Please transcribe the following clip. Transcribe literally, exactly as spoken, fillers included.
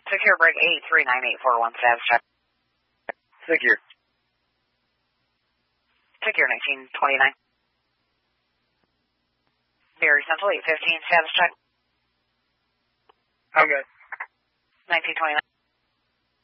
Secure break eight three nine eight four one, status check. Secure. Secure nineteen twenty-nine. Berry Central eight fifteen, status check. I'm good. nineteen twenty-nine.